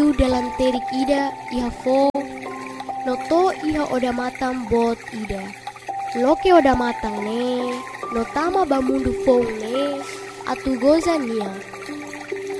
Tiu dalam terik ida iha fo noto iha oda matang bot ida. Loke oda matang ne notama bamundu fong ne atu goza nia.